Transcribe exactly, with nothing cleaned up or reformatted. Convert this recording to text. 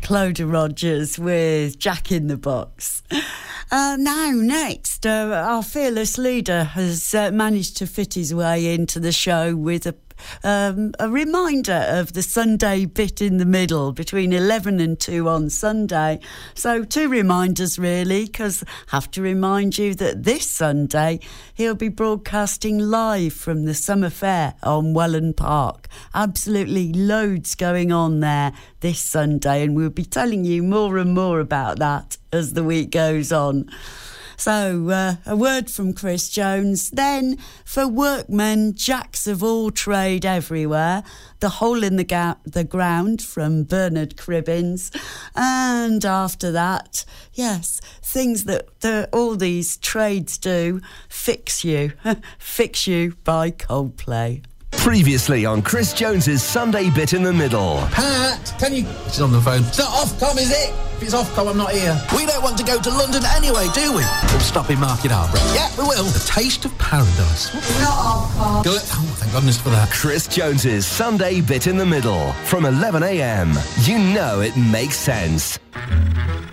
Clodagh Rogers with Jack in the Box. Uh, now, next, uh, our fearless leader has uh, managed to fit his way into the show with a Um, a reminder of the Sunday bit in the middle between eleven and two on Sunday. So two reminders really, because I have to remind you that this Sunday he'll be broadcasting live from the Summer Fair on Welland Park. Absolutely loads going on there this Sunday, and we'll be telling you more and more about that as the week goes on. So, uh, a word from Chris Jones. Then, for workmen, jacks of all trade everywhere, The Hole in the, ga- the Ground from Bernard Cribbins. And after that, yes, things that the, all these trades do, Fix You. Fix You by Coldplay. Previously on Chris Jones's Sunday Bit in the Middle. Pat, can you... She's on the phone. It's not Ofcom, is it? If it's Ofcom, I'm not here. We don't want to go to London anyway, do we? We'll stop in Market Harborough. Yeah, we will. The Taste of Paradise. Not Ofcom. Good. Oh, thank goodness for that. Chris Jones's Sunday Bit in the Middle. From eleven a m. You know it makes sense.